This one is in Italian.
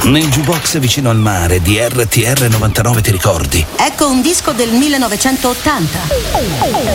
Nel jukebox vicino al mare di RTR 99, ti ricordi? Ecco un disco del 1980.